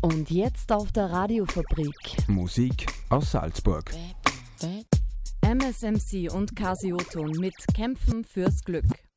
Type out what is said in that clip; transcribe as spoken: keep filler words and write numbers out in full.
Und jetzt auf der Radiofabrik. Musik aus Salzburg. M S M C und Casio Ton mit Kämpfen fürs Glück.